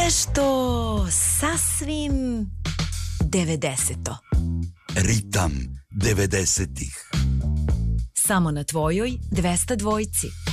Nešto sasvim 90-to. Ritam 90-ih. Samo na tvojoj 202.